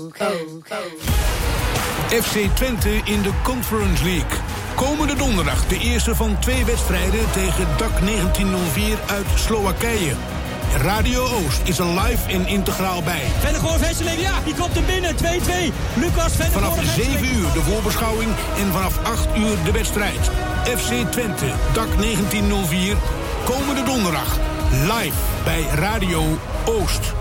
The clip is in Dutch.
FC Twente in de Conference League. Komende donderdag de eerste van 2 wedstrijden tegen DAC 1904 uit Slowakije. Radio Oost is er live en integraal bij. Vennegoor Vesseling, ja, die komt er binnen. 2-2. Lucas Vennegoor. Vanaf 7 uur de voorbeschouwing en vanaf 8 uur de wedstrijd. FC Twente, DAC 1904. Komende donderdag live bij Radio Oost.